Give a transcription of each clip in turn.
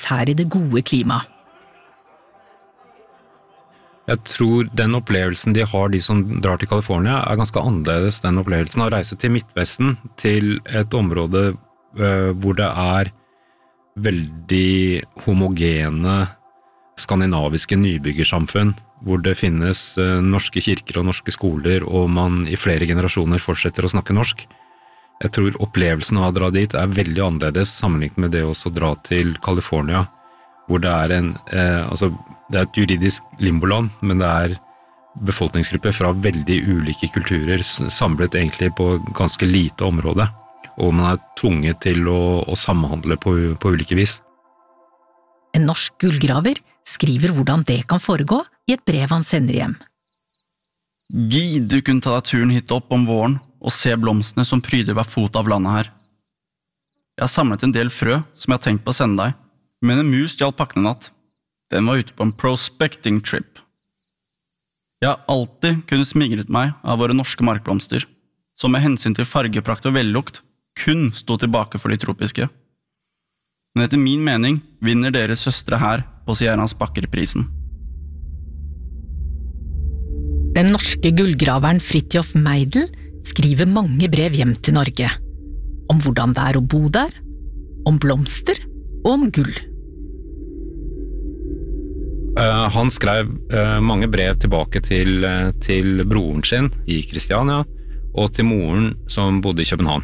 trives her I det gode klimaet. Jeg tror den opplevelsen de har, de som drar til California, ganske annerledes den opplevelsen av å reise til Midtvesten, til et område hvor det veldig homogene skandinaviske nybyggersamfunn, hvor det finnes norske kirker og norske skoler, og man I flere generasjoner fortsetter å snakke norsk. Jeg tror opplevelsen av å dra dit veldig annerledes sammenlignet med det å dra til California, hvor det altså, det et juridisk limboland, men det befolkningsgrupper fra veldig ulike kulturer samlet egentlig på ganske lite område, og man tvunget til å samhandle på ulike vis. En norsk gullgraver skriver hvordan det kan foregå I et brev han sender hjem. Gid du kunne ta deg turen hit opp om våren og se blomstene som pryder hver fot av landet her. Jeg har samlet en del frø som jeg har tenkt på å sende deg, men en mus stjal pakken en natt. Den var ute på en prospecting trip. Jeg har alltid kunnet smigret meg av våre norske markblomster, som med hensyn til fargeprakt og vellukt kun sto tilbake for de tropiske. Men etter min mening vinner deres søstre her på Sierras Bakker-prisen. Den norske gullgraveren Fridtjof Meidel skriver mange brev hjem til Norge, om hvordan det å bo der, om blomster og om gull. Han skrev mange brev tilbake til broren sin I Kristiania, og til moren som bodde I København.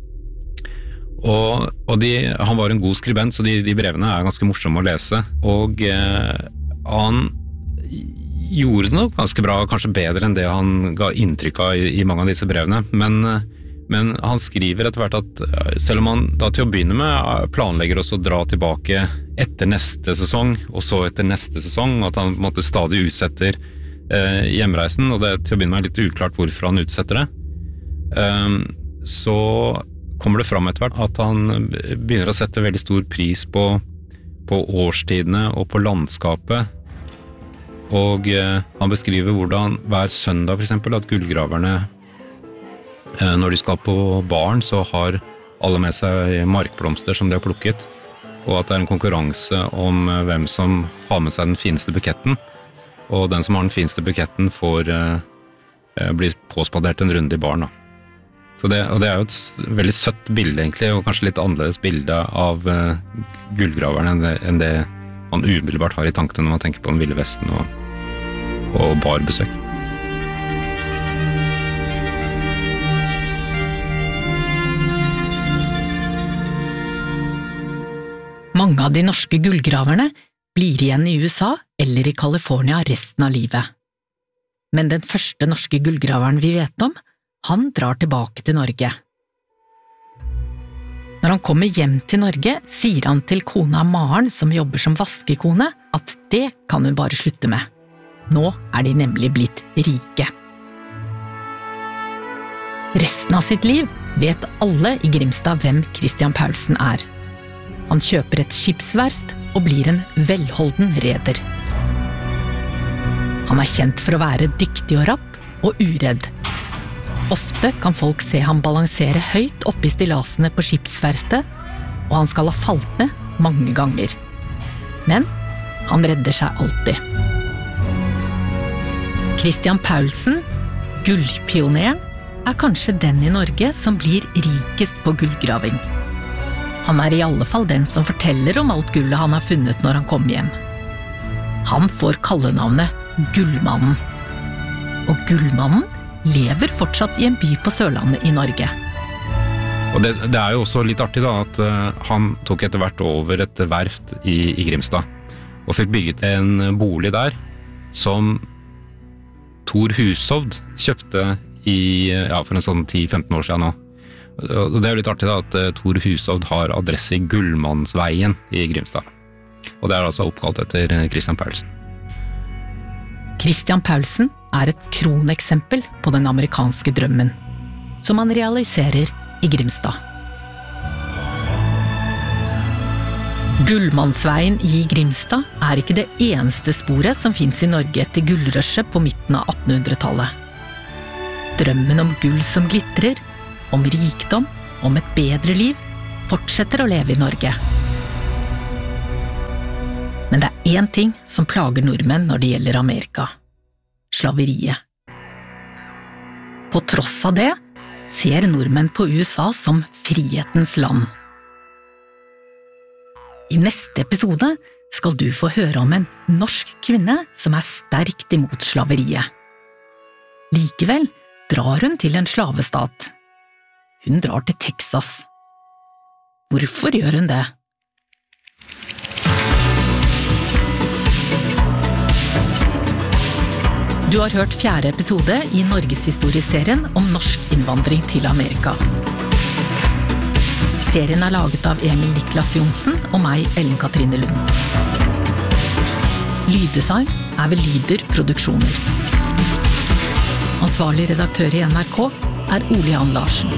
Han var en god skribent, så de brevene ganske morsomme å lese, og han gjorde det nok ganske bra, kanskje bedre enn det han ga inntrykk av I mange av disse brevene, men han skriver etter hvert at selv om han da til å begynne med planlegger også å dra tilbake etter neste sesong, og så etter neste sesong, at han måtte stadig utsetter hjemreisen, og det til å begynne med litt uklart hvorfor han utsetter det, så kommer det fram etter hvert at han begynner å sette veldig stor pris på årstidene og på landskapet, og han beskriver hvordan hver søndag for eksempel at gullgraverne når de skal på baren så har alle med seg markblomster som de har plukket, og at det en konkurranse om hvem som har med seg den fineste buketten, og den som har den fineste buketten får bli påspadert en runde I baren. Da. Så det jo et veldig søtt bilde egentlig, og kanskje litt annerledes bilde av gullgraverne enn det man umiddelbart har I tankene når man tenker på den ville vesten og barbesøk. Mange av de norske gullgraverne blir igjen I USA eller I California resten av livet. Men den første norske gullgraveren vi vet om, han drar tilbake til Norge. Når han kommer hjem til Norge, sier han til kona Maren, som jobber som vaskekone, at det kan hun bare slutte med. Nå de nemlig blitt rike. Resten av sitt liv vet alle I Grimstad hvem Christian Paulsen Han kjøper et skipsverft og blir en velholden reder. Han kjent for å være dyktig og rapp og uredd. Ofte kan folk se ham balansere høyt oppe I stilasene på skipsverftet, og han skal ha falt ned mange ganger. Men han redder seg alltid. Christian Paulsen, gullpioneren, kanskje den I Norge som blir rikest på gullgraving. Han I alle fall den som forteller om alt gullet han har funnet når han kommer hjem. Han får kallenavnet Gullmannen. Og Gullmannen lever fortsatt I en by på Sørlandet I Norge. Og det jo også litt artig da, at han tok etter hvert over et verft I Grimstad, og fikk bygget en bolig der, som Thor Hushovd kjøpte for en sånn 10-15 år siden nå. Og det jo litt artig da, at Thor Hushovd har adresse I Gullmannsveien I Grimstad. Og det altså oppkalt etter Christian Paulsen. Christian Paulsen et kroneksempel på den amerikanske drømmen, som han realiserer I Grimstad. Gullmannsveien I Grimstad ikke det eneste sporet som finnes I Norge etter gullrushet på midten av 1800-tallet. Drømmen om gull som glitrer, om rikdom, om et bedre liv, fortsetter å leve I Norge. en ting som plager nordmenn når det gjelder Amerika: slaveriet. På tross av det ser nordmenn på USA som frihetens land. I neste episode skal du få høre om en norsk kvinne som sterkt imot slaveriet. Likevel drar hun til en slavestat. Hun drar til Texas. Hvorfor gjør hun det? Du har hørt 4. episode i Norgeshistorieserien om norsk innvandring til Amerika. Serien laget av Emil Niklas Johnsen og meg, Ellen Katrine Lund. Lyddesign ved Lyder Produksjoner. Ansvarlig redaktør i NRK Ole Jan Larsen.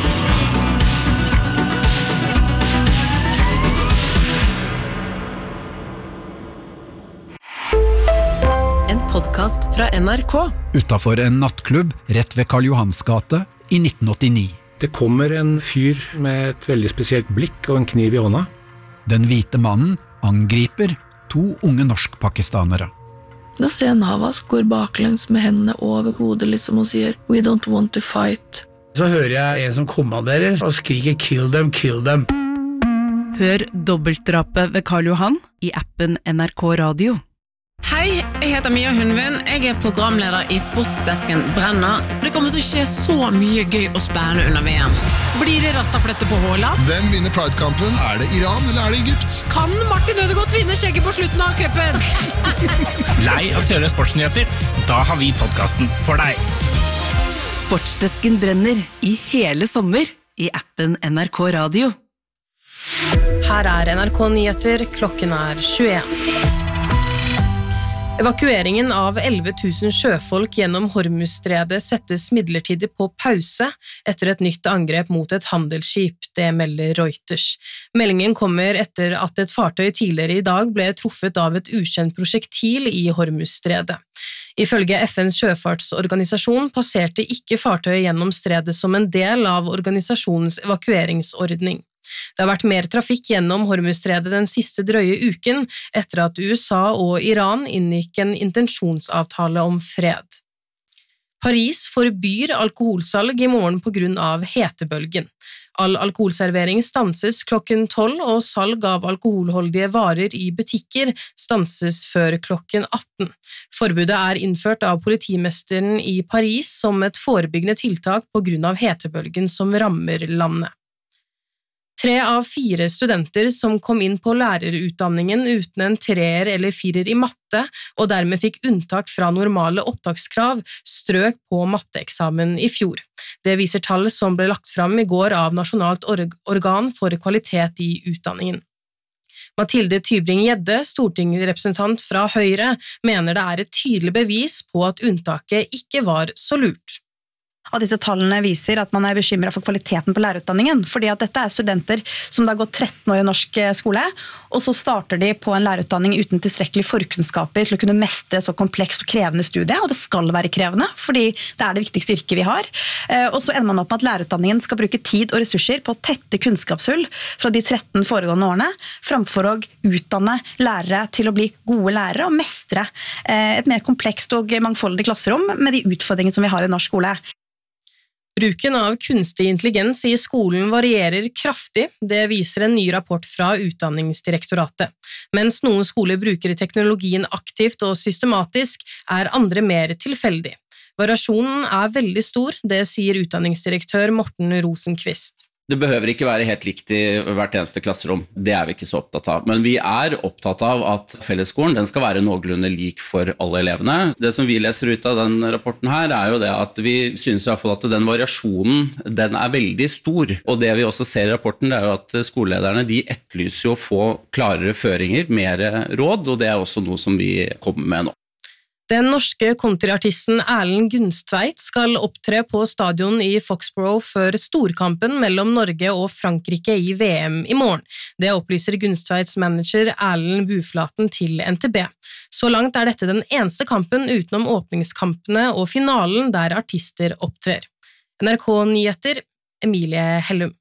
Podcast fra NRK. Utenfor en nattklubb rett ved Karl Johans gate i 1989. Det kommer en fyr med et veldig spesielt blikk og en kniv i hånda. Den hvite mannen angriper 2 unge norsk-pakistanere. Da ser jeg Navas går baklengs med hendene over hodet liksom og sier «We don't want to fight». Så hører jeg en som kommanderer og skriker «Kill them, kill them». Hør dobbeltdrapet ved Karl Johan i appen NRK Radio. Hei, jeg heter Mia Hundvin. Jeg programleder i sportsdesken Brenner. Det kommer til å skje så mye gøy og spennende under VM. Blir det rastaflette på Haaland? Hvem vinner Pride-kampen? Det Iran eller det Egypt? Kan Martin Ødegaard vinne skjegget på slutten av cupen? Lei av tørre sportsnyheter? Da har vi podcasten for deg. Sportsdesken Brenner i hele sommer i appen NRK Radio. Her NRK Nyheter, klokken 21. Evakueringen av 11 000 sjøfolk gjennom Hormuzstredet settes midlertidig på pause etter et nytt angrep mot et handelsskip, det melder Reuters. Meldingen kommer etter at et fartøy tidligere i dag ble truffet av et ukjent prosjektil i Hormuzstredet. Ifølge FNs sjøfartsorganisasjon passerte ikke fartøyet gjennom stredet som en del av organisasjonens evakueringsordning. Det har vært mer trafikk gjennom Hormuzstredet den siste drøye uken etter at USA og Iran inngikk en intensjonsavtale om fred. Paris forbyr alkoholsalg i morgen på grunn av hetebølgen. All alkoholservering stanses klokken 12, og salg av alkoholholdige varer i butikker stanses før klokken 18. Forbudet innført av politimesteren i Paris som et forebyggende tiltak på grunn av hetebølgen som rammer landet. 3 av 4 studenter som kom inn på lærerutdanningen uten en 3er eller 4er i matte, og dermed fikk unntak fra normale opptakskrav, strøk på matteeksamen i fjor. Det viser tall som ble lagt fram i går av Nasjonalt organ for kvalitet i utdanningen. Mathilde Tybring-Gjedde, stortingsrepresentant fra Høyre, mener det et tydelig bevis på at unntaket ikke var så lurt. Av disse tallene viser at man bekymret for kvaliteten på lærerutdanningen, fordi at dette studenter som da har gått 13 år i norsk skole, og så starter de på en lærerutdanning uten tilstrekkelig forkunnskaper til å kunne mestre så komplekst og krevende studie, og det skal være krevende, fordi det det viktigste yrket vi har. Og så ender man opp med at lærerutdanningen skal bruke tid og ressurser på å tette kunnskapshull fra de 13 foregående årene, framfor å utdanne lærere til å bli gode lærere og mestre et mer komplekst og mangfoldig klasserom med de utfordringene som vi har i norsk skole. Bruken av kunstig intelligens i skolen varierer kraftig, det viser en ny rapport fra Utdanningsdirektoratet. Mens noen skoler bruker teknologien aktivt og systematisk, andre mer tilfeldig. Variasjonen veldig stor, det sier utdanningsdirektør Morten Rosenqvist. Det behøver ikke være helt likt i hvert eneste klasserom, det vi ikke så opptatt av. Men vi opptatt av at fellesskolen den skal være noenlunde lik for alle elevene. Det som vi leser ut av den rapporten her jo det at vi synes i hvert fall at den variasjonen den veldig stor. Og det vi også ser i rapporten det jo at skolelederne de etterlyser jo å få klarere føringer, mer råd, og det også noe som vi kommer med nå. Den norske countryartisten Erlend Gunstveit skal opptre på stadion i Foxborough før storkampen mellom Norge og Frankrike i VM i morgen. Det opplyser Gunstveits manager Erlend Buflaten til NTB. Så langt dette den eneste kampen utenom åpningskampene og finalen der artister opptrer. NRK Nyheter, Emilie Hellum.